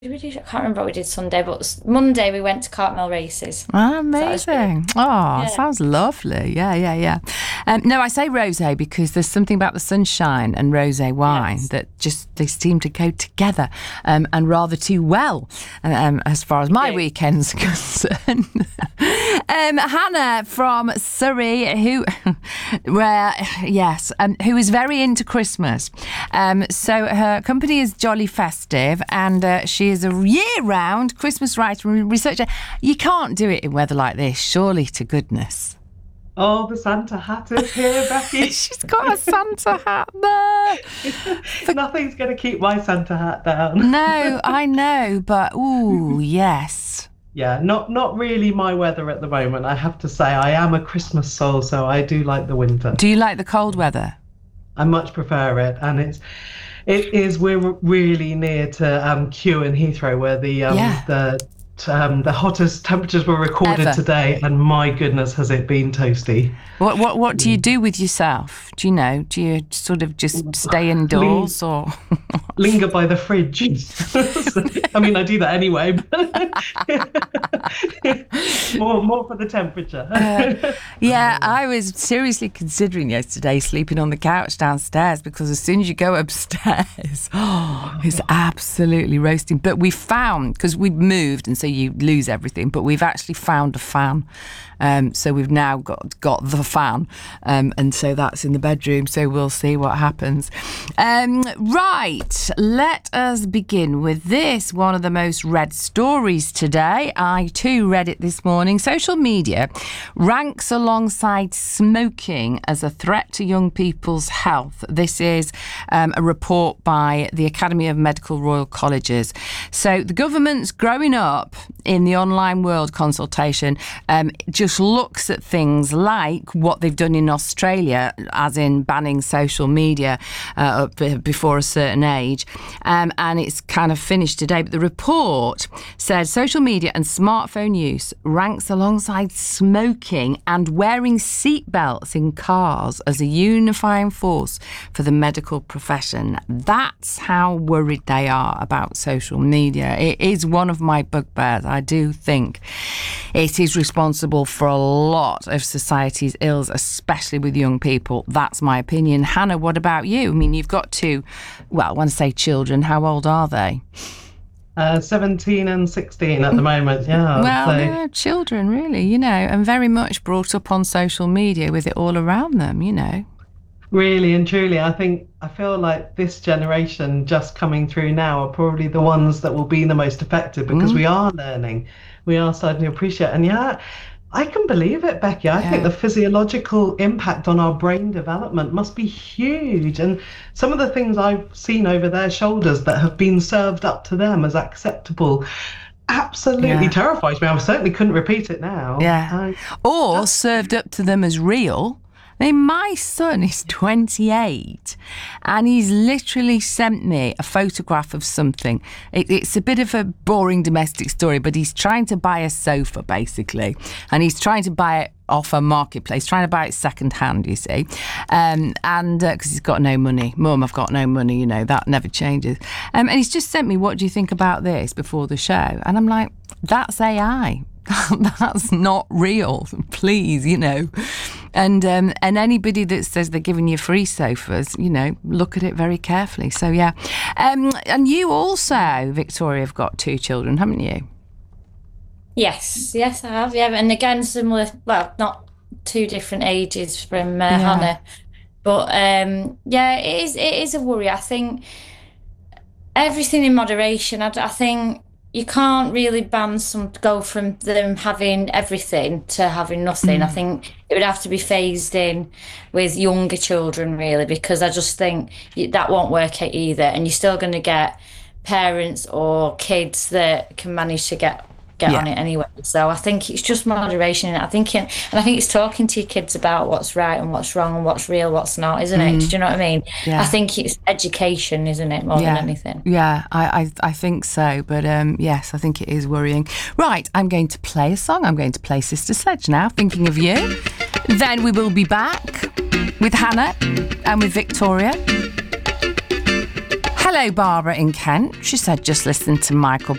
did we do? I can't remember what we did Sunday, but Monday we went to Cartmel races. Oh, So that was good. amazing. Oh, Yeah. sounds lovely. Yeah, yeah, yeah. No, I say rosé because there's something about the sunshine and rosé wine Yes. that just, they seem to go together and rather too well as far as my Do. weekend's concerned. Hannah from Surrey, who is very into Christmas. So her company is Jolly Festive, and she is a year-round Christmas writer and researcher. You can't do it in weather like this, surely to goodness. Oh, the Santa hat is here, Becky. She's got a Santa hat there. Nothing's going to keep my Santa hat down. No, I know, but ooh, yes. Yeah, not really my weather at the moment. I have to say, I am a Christmas soul, so I do like the winter. Do you like the cold weather? I much prefer it, and we're really near to Kew and Heathrow, where the hottest temperatures were recorded Ever. today, and my goodness, has it been toasty. What do you do with yourself? Do you know? Do you sort of just stay indoors or? Linger by the fridge. I mean, I do that anyway. more for the temperature. Yeah, I was seriously considering yesterday sleeping on the couch downstairs because as soon as you go upstairs, it's absolutely roasting. But we found, because we've moved and so you lose everything, but we've actually found a fan. So we've now got the fan, and so that's in the bedroom. So we'll see what happens. Right, let us begin with this. One of the most read stories today. I too read it this morning. Social media ranks alongside smoking as a threat to young people's health. This is a report by the Academy of Medical Royal Colleges. So the government's Growing Up in the Online World consultation just looks at things like what they've done in Australia, as in banning social media before a certain age, and it's kind of finished today. But the report said social media and smartphone use ranks alongside smoking and wearing seatbelts in cars as a unifying force for the medical profession. That's how worried they are about social media. It is one of my bugbears. I do think it is responsible for a lot of society's ills, especially with young people. That's my opinion. Hannah, what about you? I mean, you've got two, well, when I say children, how old are they? 17 and 16 at the moment, yeah. Well, So they're children, really, you know, and very much brought up on social media with it all around them, you know. really and truly, I feel like this generation just coming through now are probably the ones that will be the most affected because we are learning. We are starting to appreciate. And yeah, I can believe it, Becky. I think Yeah. the physiological impact on our brain development must be huge. And some of the things I've seen over their shoulders that have been served up to them as acceptable absolutely Yeah. terrifies me. I certainly couldn't repeat it now. Yeah. Or served up to them as real. I mean, my son is 28 and he's literally sent me a photograph of something. It's a bit of a boring domestic story, but he's trying to buy a sofa, basically. And he's trying to buy it off a marketplace, trying to buy it second hand, you see. And because he's got no money. Mum, I've got no money, you know, that never changes. And he's just sent me, what do you think about this, before the show? And I'm like, that's AI. That's not real, please, you know. And anybody that says they're giving you free sofas, you know, look at it very carefully. So, yeah. And you also, Victoria, have got two children, haven't you? Yes, I have. Yeah, and again, similar. Well, not two different ages from Hannah, but yeah, it is a worry. I think everything in moderation. I think you can't really go from them having everything to having nothing. I think it would have to be phased in with younger children, really, because I just think that won't work out either. And you're still going to get parents or kids that can manage to get on it anyway. So I think it's just moderation. I think it's talking to your kids about what's right and what's wrong and what's real, what's not, isn't it? Do you know what I mean? Yeah. I think it's education, isn't it, more than anything? Yeah, I think so. But yes, I think it is worrying. Right, I'm going to play a song. I'm going to play Sister Sledge now, thinking of you. Then we will be back with Hannah and with Victoria. Hello, Barbara in Kent. She said, just listen to Michael